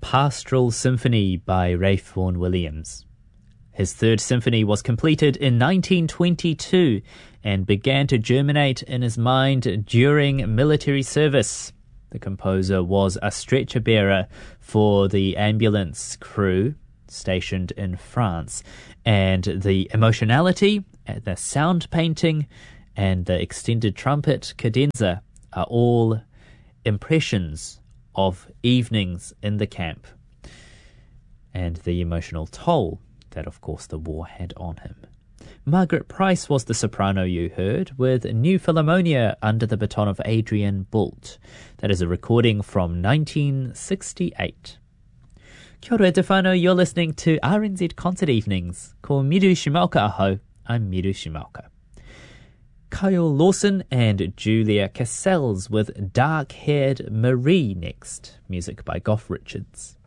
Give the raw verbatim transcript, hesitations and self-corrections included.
Pastoral Symphony by Ralph Vaughan Williams. His third symphony was completed in nineteen twenty-two and began to germinate in his mind during military service. The composer was a stretcher bearer for the ambulance crew stationed in France, and the emotionality, the sound painting, and the extended trumpet cadenza are all impressions of evenings in the camp and the emotional toll that, of course, the war had on him. Margaret Price was the soprano you heard, with New Philharmonia under the baton of Adrian Boult. That is a recording from nineteen sixty-eight. Kia ora te whānau, you're listening to R N Z Concert Evenings. Ko Miru Shimaoka aho, I'm Miru Shimaoka. Kyle Lawson and Julia Cassells with Dark-Haired Marie next. Music by Goff Richards.